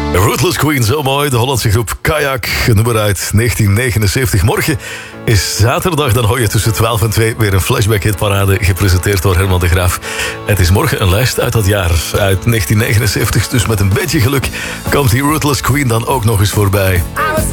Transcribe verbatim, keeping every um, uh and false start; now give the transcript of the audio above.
Ruthless Queen, zo mooi. De Hollandse groep Kayak, een nummer uit negentien negenenzeventig. Morgen is zaterdag, dan hoor je tussen twaalf en twee weer een flashback hitparade, gepresenteerd door Herman de Graaf. Het is morgen een lijst uit dat jaar, uit negentien negenenzeventig. Dus met een beetje geluk komt die Ruthless Queen dan ook nog eens voorbij.